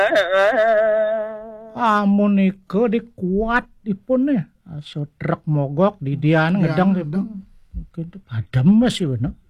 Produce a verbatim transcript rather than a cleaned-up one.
Amun iku dikuat ipun nih. Aso truk mogok di dian ngedang gitu padam masih bener.